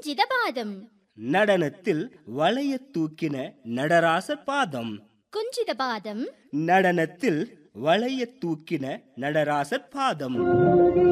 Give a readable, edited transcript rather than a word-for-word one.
குஞ்சித பாதம். நடனத்தில் வளைய தூக்கின நடராசர் பாதம். குஞ்சித பாதம். நடனத்தில் வளைய தூக்கின நடராசர் பாதம்.